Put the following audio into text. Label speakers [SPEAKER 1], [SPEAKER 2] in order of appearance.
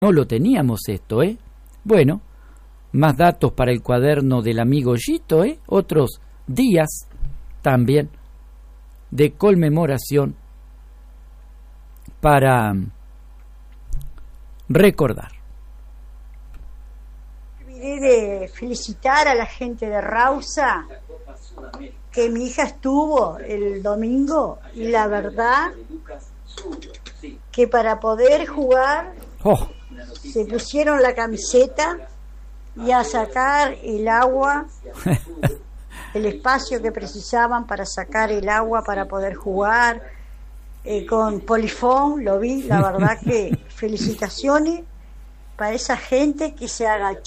[SPEAKER 1] No lo teníamos esto, ¿eh? Bueno, más datos para el cuaderno del amigo Yito, ¿eh? Otros días también de conmemoración para recordar.
[SPEAKER 2] Olvidé de felicitar a la gente de Rausa, que mi hija estuvo el domingo, y la verdad que para poder jugar se pusieron la camiseta y a sacar el agua, el espacio que precisaban para sacar el agua para poder jugar, con Polifón, lo vi, la verdad que felicitaciones para esa gente que se agachó